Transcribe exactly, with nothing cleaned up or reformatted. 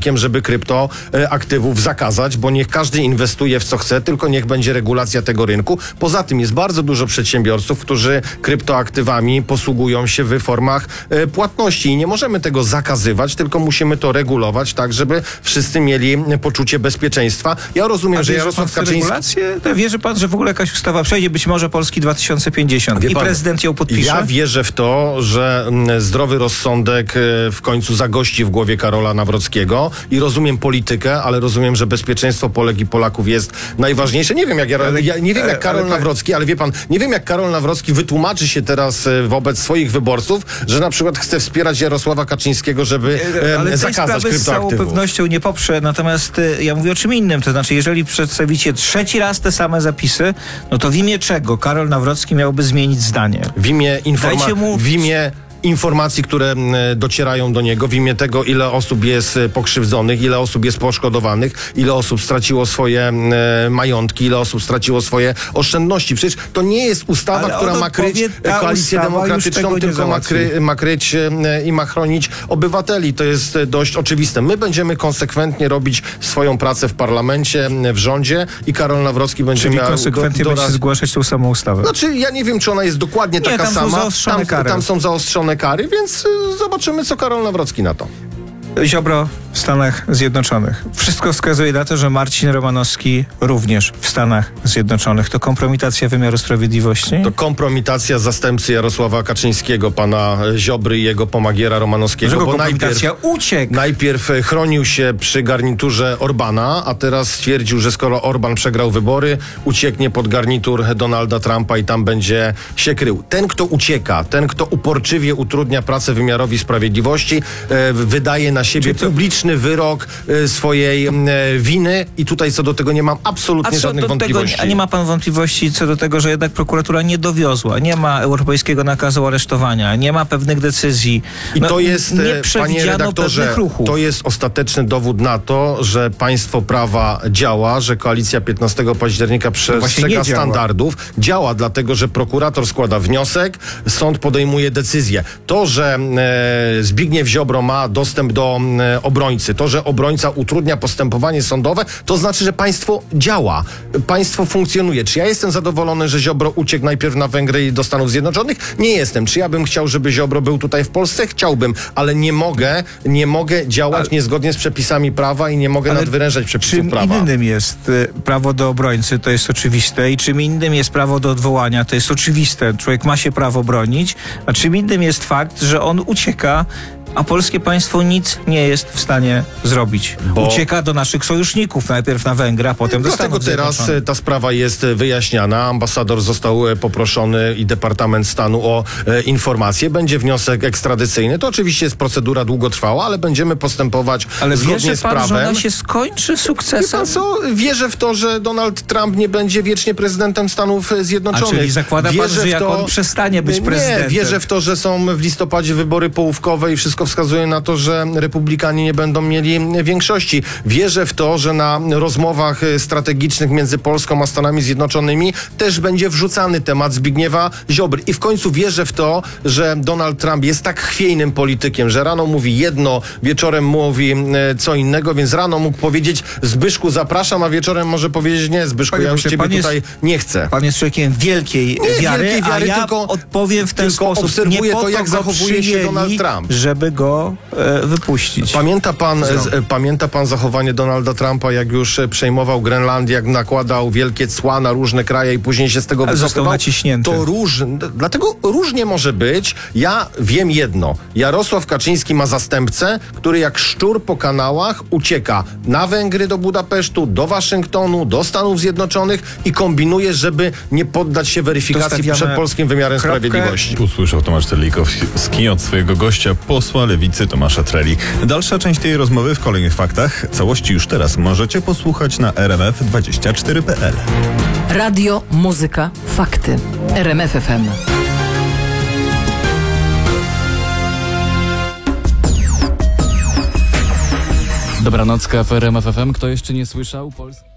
zwolennikiem, żeby kryptoaktywów zakazać, bo niech każdy inwestuje w co chce, tylko niech będzie regulacja tego rynku. Poza tym jest bardzo dużo przedsiębiorców, którzy kryptoaktywami posługują się w formach e, płatności i nie możemy tego zakazywać, tylko musimy to regulować tak, żeby wszyscy mieli poczucie bezpieczeństwa. Ja rozumiem, A że wierzy Jarosław pan w te Kaczyński... regulacje? To wierzy pan, że w ogóle jakaś ustawa przejdzie, być może Polski dwa tysiące pięćdziesiąt Wie i pan, prezydent ją podpisze? Ja wierzę w to, że mm, zdrowy rozsądek e, w końcu zagości w głowie Karola Nawrockiego i rozumiem politykę, ale rozumiem, że bezpieczeństwo Polek i Polaków jest najważniejsze. Nie wiem, jak, ja, Ale- ja, nie wiem, jak Karol ale- Nawrocki, ale wie pan, nie wiem, jak Karol Nawrocki wytłumaczy się teraz e, wobec swoich wyborców, że na przykład chce wspierać Jarosława Kaczyńskiego, żeby e, Ale tej zakazać sprawy z całą kryptoaktywów. pewnością nie poprze, natomiast y, ja mówię o czym innym, to znaczy jeżeli przedstawicie trzeci raz te same zapisy, no to w imię czego Karol Nawrocki miałby zmienić zdanie? W imię Dajcie informacji, mu- w imię informacji, które m, docierają do niego, w imię tego, ile osób jest e, pokrzywdzonych, ile osób jest poszkodowanych, ile osób straciło swoje m, e, majątki, ile osób straciło swoje oszczędności. Przecież to nie jest ustawa, Ale która on ma kryć odpowie, ta koalicję ustawa już demokratyczną, tego nie tylko ma, załatwi. kry, ma kryć e, i ma chronić obywateli. To jest e, dość oczywiste. My będziemy konsekwentnie robić swoją pracę w parlamencie, m, w rządzie i Karol Nawrocki będzie Czyli miał konsekwentnie do, będzie doraz... zgłaszać tą samą ustawę. Znaczy, ja nie wiem, czy ona jest dokładnie Nie, taka tam są sama. zaostrzone tam, kary. tam są zaostrzone kary, więc y, zobaczymy, co Karol Nawrocki na to. Ziobro w Stanach Zjednoczonych. Wszystko wskazuje na to, że Marcin Romanowski również w Stanach Zjednoczonych. To kompromitacja wymiaru sprawiedliwości? To kompromitacja zastępcy Jarosława Kaczyńskiego, pana Ziobry i jego pomagiera Romanowskiego. Dlaczego bo kompromitacja? najpierw, Uciekł! najpierw e, chronił się przy garniturze Orbana, a teraz stwierdził, że skoro Orban przegrał wybory, ucieknie pod garnitur Donalda Trumpa i tam będzie się krył. Ten, kto ucieka, ten, kto uporczywie utrudnia pracę wymiarowi sprawiedliwości, e, wydaje na siebie to- publiczny wyrok e, swojej e, winy i tutaj co do tego nie mam A absolutnie co żadnych do tego, wątpliwości. a nie ma pan wątpliwości co do tego, że jednak prokuratura nie dowiozła, nie ma europejskiego nakazu aresztowania, nie ma pewnych decyzji. I No, to jest, nie e, panie przewidziano redaktorze, pewnych ruchów. to jest ostateczny dowód na to, że państwo prawa działa, że koalicja piętnastego października właśnie przestrzega nie działa. standardów. Działa dlatego, że prokurator składa wniosek, sąd podejmuje decyzję. To, że e, Zbigniew Ziobro ma dostęp do e, obrońcy, to, że obrońca utrudnia postępowanie sądowe, to znaczy, że państwo działa. Państwo funkcjonuje. Czy ja jestem zadowolony, że Ziobro uciekł najpierw na Węgry i do Stanów Zjednoczonych? Nie jestem. Czy ja bym chciał, żeby Ziobro był tutaj w Polsce? Chciałbym, ale nie mogę, nie mogę działać Ale- niezgodnie z przepisami prawa i nie mogę Ale nadwyrężać przepisów Czym prawa. innym jest y, prawo do obrońcy, to jest oczywiste, i czym innym jest prawo do odwołania, to jest oczywiste. Człowiek ma się prawo bronić, a czym innym jest fakt, że on ucieka, a polskie państwo nic nie jest w stanie zrobić. Bo- Ucieka do naszych sojuszników, najpierw na Węgry, a potem do Dlatego Stanów teraz Zjednoczonych. e, ta sprawa jest e, wyjaśniana. Ambasador został e, poproszony i Departament Stanu o e, informacje. Będzie wniosek ekstradycyjny. To oczywiście jest procedura długotrwała, ale będziemy postępować Ale zgodnie wierzy z pan, prawem. że ona się skończy Wie sukcesem? pan co? Wierzę w to, że Donald Trump nie będzie wiecznie prezydentem Stanów Zjednoczonych. A czyli zakłada pan, Wierzę że w jak to- on przestanie być nie, prezydentem? wierzę w to, że są w listopadzie wybory połówkowe i wszystko wskazuje na to, że republikanie nie będą mieli większości. Wierzę w to, że na rozmowach strategicznych między Polską a Stanami Zjednoczonymi też będzie wrzucany temat Zbigniewa Ziobry. I w końcu wierzę w to, że Donald Trump jest tak chwiejnym politykiem, że rano mówi jedno, wieczorem mówi e, co innego, więc rano mógł powiedzieć: Zbyszku, zapraszam, a wieczorem może powiedzieć: nie, Zbyszku, Panie ja już pośle, ciebie pan jest- tutaj nie chcę. Pan jest człowiekiem wielkiej Nie wiary, wielkiej wiary, a ja tylko- odpowiem w ten tylko sposób. obserwuję Nie po to, jak go zachowuje się przyjęli, Donald Trump. żeby go e, wypuścić. Pamięta pan, z, e, pamięta pan zachowanie Donalda Trumpa, jak już e, przejmował Grenlandię, jak nakładał wielkie cła na różne kraje i później się z tego Ale został wycofywał? naciśnięty. To róż, dlatego różnie może być. Ja wiem jedno. Jarosław Kaczyński ma zastępcę, który jak szczur po kanałach ucieka na Węgry do Budapesztu, do Waszyngtonu, do Stanów Zjednoczonych i kombinuje, żeby nie poddać się weryfikacji Dostawiamy przed polskim wymiarem kropkę. sprawiedliwości. Usłyszał Tomasz Terlikowski od swojego gościa, posła Lewicy Tomasza Treli. Dalsza część tej rozmowy w kolejnych faktach. Całości już teraz możecie posłuchać na r m f dwadzieścia cztery kropka p l. Radio, muzyka, fakty. R M F F M. Dobranocka w R M F F M. Kto jeszcze nie słyszał? Pols-